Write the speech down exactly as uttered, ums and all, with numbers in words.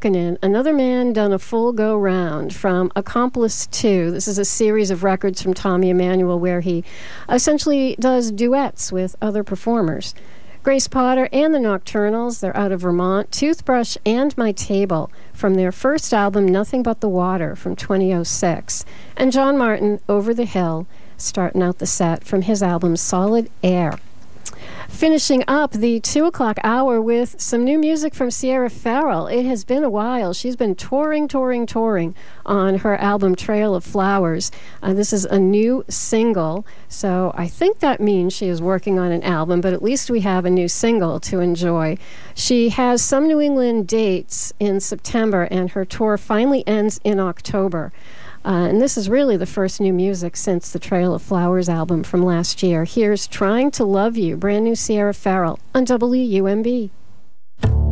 Heikkinen, Another Man Done a Full Go Round from Accomplice two. This is a series of records from Tommy Emmanuel where he essentially does duets with other performers. Grace Potter and the Nocturnals, they're out of Vermont. Toothbrush and My Table from their first album, Nothing But the Water, from twenty oh six. And John Martin, Over the Hill, starting out the set from his album Solid Air. Finishing up the two o'clock hour with some new music from Sierra Farrell. It has been a while. She's been touring, touring, touring on her album Trail of Flowers. Uh, this is a new single, so I think that means she is working on an album, but at least we have a new single to enjoy. She has some New England dates in September, and her tour finally ends in October. Uh, and this is really the first new music since the Trail of Flowers album from last year. Here's Trying to Love You, brand new Sierra Farrell on W U M B.